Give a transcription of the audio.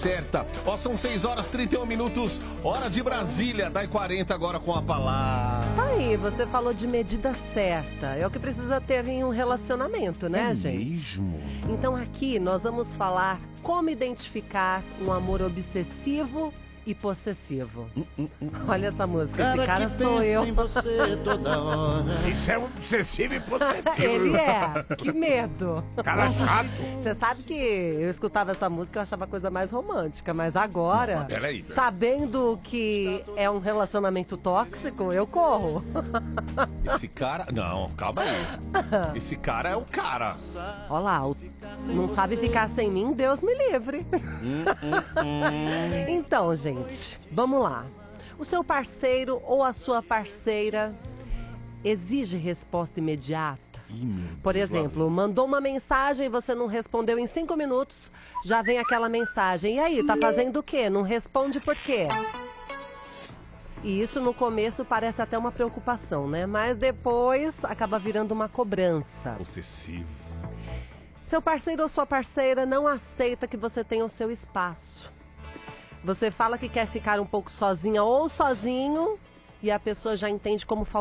Certa. Ó, são 6 horas e 31 minutos, hora de Brasília, dai 40 agora com a palavra. Aí, você falou de medida certa. É o que precisa ter em um relacionamento, né, gente? Mesmo? Então aqui nós vamos falar como identificar um amor obsessivo e possessivo. Olha essa música, esse cara sou eu. Em você toda hora. Isso é obsessivo e possessivo. Ele é, que medo. Cara chato. Você sabe que eu escutava essa música e eu achava a coisa mais romântica, mas agora, Não, peraí. sabendo que é um relacionamento tóxico, eu corro. Esse cara... Não, calma aí. Esse cara é o cara. Olha lá, não sabe ficar sem mim, Deus me livre. Então, gente, vamos lá. O seu parceiro ou a sua parceira exige resposta imediata? Por exemplo, mandou uma mensagem e você não respondeu em 5 minutos, já vem aquela mensagem. E aí, tá fazendo o quê? Não responde por quê? E isso no começo parece até uma preocupação, né? Mas depois acaba virando uma cobrança. Possessivo. Seu parceiro ou sua parceira não aceita que você tenha o seu espaço. Você fala que quer ficar um pouco sozinha ou sozinho e a pessoa já entende como falta